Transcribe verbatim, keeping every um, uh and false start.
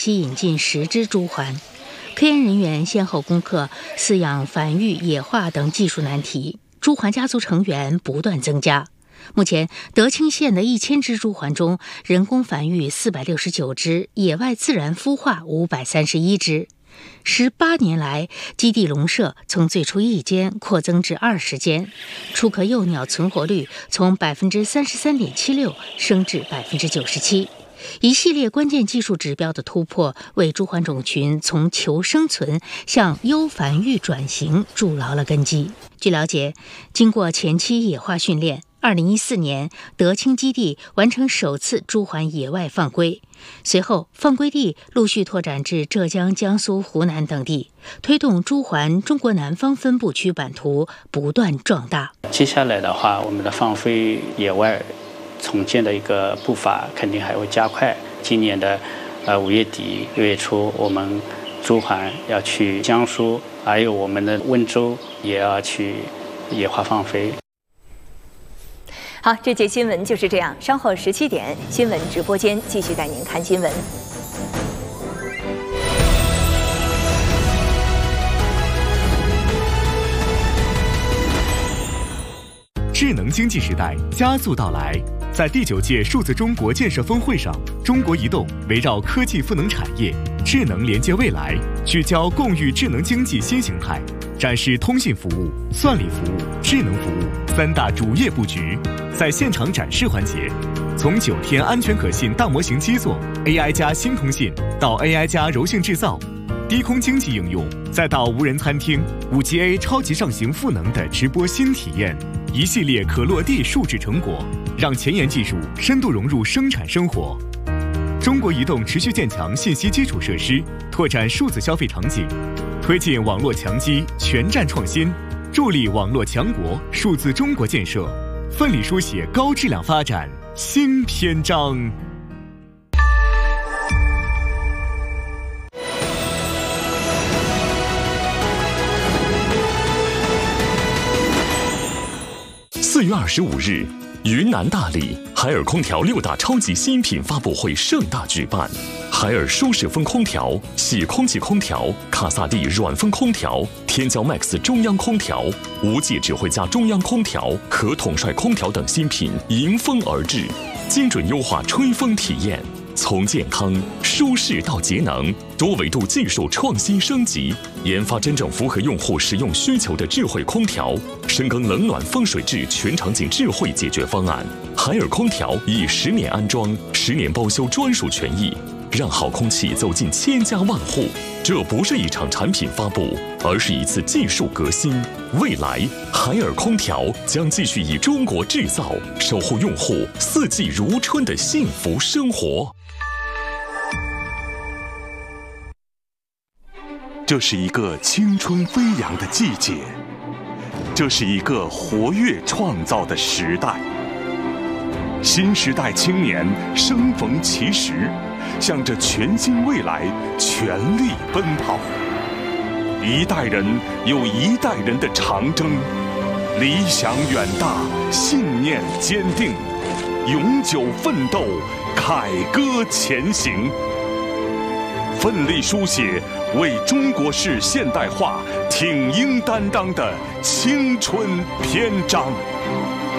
期引进十只猪环。科研人员先后攻克饲养、繁育、野化等技术难题，猪环家族成员不断增加。目前，德清县的一千只猪环中，人工繁育四百六十九只，野外自然孵化五百三十一只。十八年来，基地笼舍从最初一间扩增至二十间，出壳幼鸟存活率从百分之三十三点七六升至百分之九十七。一系列关键技术指标的突破，为猪环种群从求生存向优繁育转型筑牢了根基。据了解，经过前期野化训练，二零一四年，德清基地完成首次猪环野外放归，随后放归地陆续拓展至浙江、江苏、湖南等地，推动猪环中国南方分布区版图不断壮大。 接下来的话，我们的放飞野外重建的一个步伐肯定还会加快。今年的呃五月底六月初，我们猪环要去江苏，还有我们的温州也要去野化放飞。 好，这节新闻就是这样。稍后十七点，新闻直播间继续带您看新闻。 智能经济时代加速到来。在第九届数字中国建设峰会上，中国移动围绕科技赋能产业、智能连接未来，聚焦共育智能经济新形态，展示通信服务、算力服务、智能服务三大主业布局。在现场展示环节，从九天安全可信大模型基座 A I 加新通信到 A I 加柔性制造，低空经济应用，再到无人餐厅、五 G A 超级上行赋能的直播新体验，一系列可落地数字成果，让前沿技术深度融入生产生活。中国移动持续建强信息基础设施，拓展数字消费场景，推进网络强基全站创新，助力网络强国数字中国建设，奋力书写高质量发展新篇章。 四月二十五日，云南大理海尔空调六大超级新品发布会盛大举办。海尔舒适风空调、喜空气空调、卡萨帝软风空调、天骄 Max 中央空调、无界指挥家中央空调和统帅空调等新品迎风而至，精准优化吹风体验，从健康、舒适到节能，多维度技术创新升级，研发真正符合用户使用需求的智慧空调，深耕冷暖风水至全场景智慧解决方案。海尔空调以十年安装、十年包修专属权益，让好空气走进千家万户。这不是一场产品发布，而是一次技术革新。未来，海尔空调将继续以中国制造守护用户四季如春的幸福生活。 这是一个青春飞扬的季节，这是一个活跃创造的时代。新时代青年生逢其时，向着全新未来全力奔跑。一代人有一代人的长征，理想远大，信念坚定，永久奋斗，凯歌前行，奋力书写为中国式现代化挺膺担当的青春篇章。